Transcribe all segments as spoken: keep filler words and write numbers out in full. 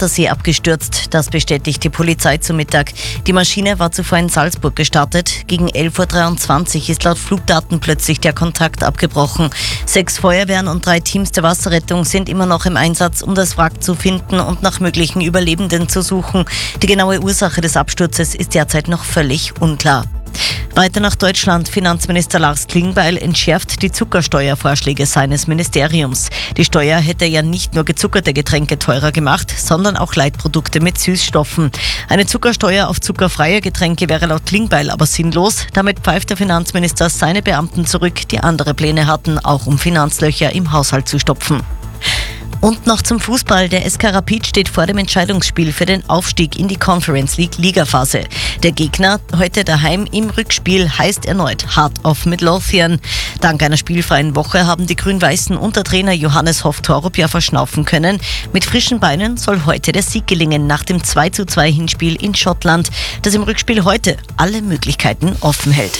Attersee abgestürzt. Das bestätigt die Polizei zum Mittag. Die Maschine war zuvor in Salzburg gestartet. Gegen elf Uhr dreiundzwanzig ist laut Flugdaten plötzlich der Kontakt abgebrochen. Sechs Feuerwehren und drei Teams der Wasserrettung sind immer noch im Einsatz, um das Wrack zu finden und nach möglichen Überlebenden zu suchen. Die genaue Ursache des Absturzes ist derzeit noch völlig unklar. Weiter nach Deutschland. Finanzminister Lars Klingbeil entschärft die Zuckersteuervorschläge seines Ministeriums. Die Steuer hätte ja nicht nur gezuckerte Getränke teurer gemacht, sondern auch Leitprodukte mit Süßstoffen. Eine Zuckersteuer auf zuckerfreie Getränke wäre laut Klingbeil aber sinnlos. Damit pfeift der Finanzminister seine Beamten zurück, die andere Pläne hatten, auch um Finanzlöcher im Haushalt zu stopfen. Und noch zum Fußball. Der S K Rapid steht vor dem Entscheidungsspiel für den Aufstieg in die Conference League Ligaphase. Der Gegner heute daheim im Rückspiel heißt erneut Heart of Midlothian. Dank einer spielfreien Woche haben die Grün-Weißen unter Trainer Johannes Hoff-Torup ja verschnaufen können. Mit frischen Beinen soll heute der Sieg gelingen nach dem zwei zu zwei Hinspiel in Schottland, das im Rückspiel heute alle Möglichkeiten offen hält.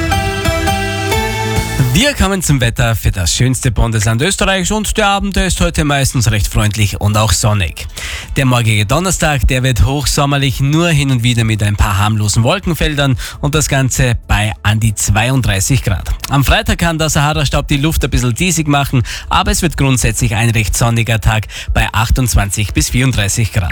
Wir kommen zum Wetter für das schönste Bundesland Österreichs und der Abend der ist heute meistens recht freundlich und auch sonnig. Der morgige Donnerstag, der wird hochsommerlich, nur hin und wieder mit ein paar harmlosen Wolkenfeldern und das Ganze bei an die zweiunddreißig Grad. Am Freitag kann der Sahara-Staub die Luft ein bisschen diesig machen, aber es wird grundsätzlich ein recht sonniger Tag bei achtundzwanzig bis vierunddreißig Grad.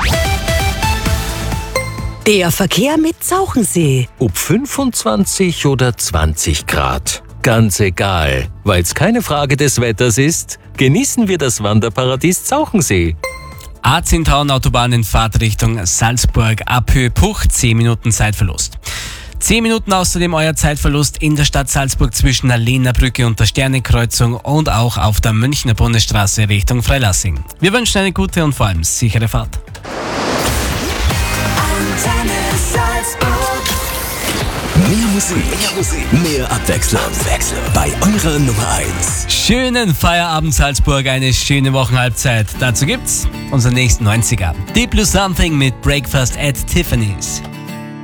Der Verkehr mit Zauchensee. Ob fünfundzwanzig oder zwanzig Grad. Ganz egal, weil es keine Frage des Wetters ist, genießen wir das Wanderparadies Zauchensee. A zehn Autobahn in Fahrtrichtung Salzburg, Abhöhe Puch, zehn Minuten Zeitverlust. zehn Minuten außerdem euer Zeitverlust in der Stadt Salzburg zwischen der Lehner Brücke und der Sternekreuzung und auch auf der Münchner Bundesstraße Richtung Freilassing. Wir wünschen eine gute und vor allem sichere Fahrt. Mehr Musik, mehr Musik, mehr Abwechslung. Abwechslung. Bei eurer Nummer eins. Schönen Feierabend Salzburg, eine schöne Wochenhalbzeit. Dazu gibt's unseren nächsten neunziger. Deep Blue Something mit Breakfast at Tiffany's.